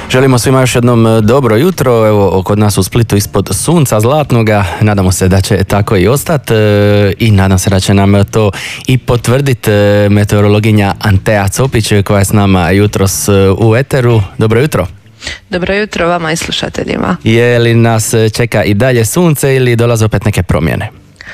Želimo svima još jednom dobro jutro, evo kod nas u Splitu ispod sunca zlatnoga, nadamo se da će tako i ostati i nadam se da će nam to i potvrditi meteorologinja Antea Copić koja je s nama jutros u eteru. Dobro jutro. Dobro jutro vama i slušateljima. Je li nas čeka i dalje sunce ili dolaze opet neke promjene?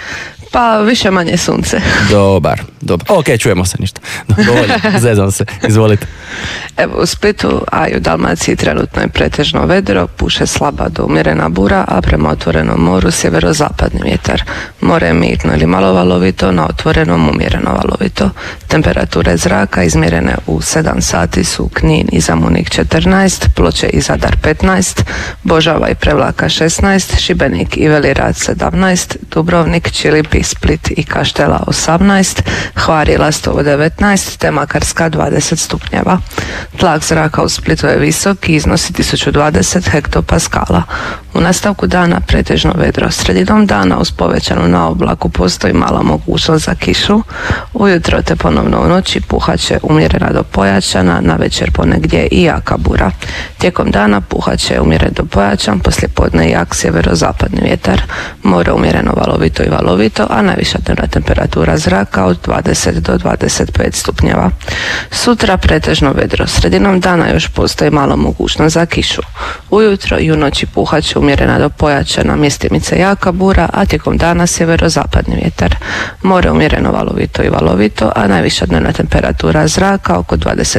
Pa više manje sunce. Dobar. Ok, čujemo se ništa. Dovoljno, zezam se. Izvolite. Evo u Splitu, a i u Dalmaciji trenutno je pretežno vedro, puše slaba do umjerena bura, a prema otvorenom moru sjeverozapadni vjetar. More je mirno ili malo valovito, na otvorenom umjereno valovito. Temperature zraka izmjerene u 7 sati su Knin i Zamunik 14, Ploče i Zadar 15, Božava i Prevlaka 16, Šibenik i Veli Rad 17, Dubrovnik, Čilipi, Split i Kaštela 18, Hvar i Lastovo 19, te Makarska 20 stupnjeva. Tlak zraka u Splitu je visok i iznosi 1020 hektopaskala. U nastavku dana pretežno vedro. Sredinom dana uz povećanu naoblaku postoji mala mogućnost za kišu. Ujutro te ponovno u noći puhat će umjerena do pojačana, navečer ponegdje i jaka bura. Tijekom dana puhat će umjeren do pojačan, poslijepodne jak sjeverozapadni vjetar. More umjereno valovito i valovito, a najviša dnevna temperatura zraka od 20 do 25 stupnjeva. Sutra pretežno vedro. Sredinom dana još postoji mala mogućnost za kišu. Ujutro i u noći puhat će umjerena do pojačana, mjestimice jaka bura, a tijekom dana sjeverozapadni vjetar. More umjereno valovito i valovito, a najviša dnevna temperatura zraka oko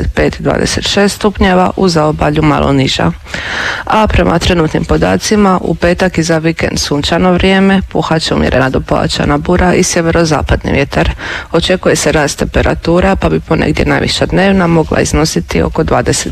25-26 stupnjeva, u zaobalju malo niža. A prema trenutnim podacima u petak i za vikend sunčano vrijeme, puhat će umjerena do pojačana bura i sjeverozapadni vjetar. Očekuje se rast temperatura, pa bi ponegdje najviša dnevna mogla iznositi oko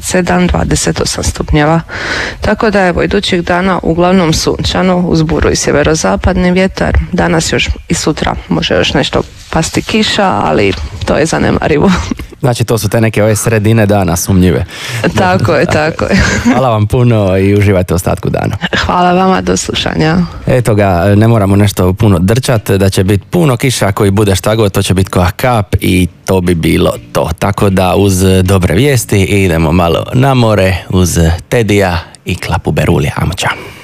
27-28 stupnjeva. Tako da evo idućih dana uglavnom sunčano uz buru i sjeverozapadni vjetar. Danas još i sutra može još nešto pasti kiša, ali to je zanemarivo. Znači to su te neke ove sredine dana sumnjive. Tako je. Hvala vam puno i uživajte ostatku dana. Hvala vama, do slušanja. Eto ga, ne moramo nešto puno drčati, da će biti puno kiša, koji bude šta god, to će biti koja kap i to bi bilo to. Tako da uz dobre vijesti idemo malo na more uz Tedija i Klapu Berulija. Ajmo, čao.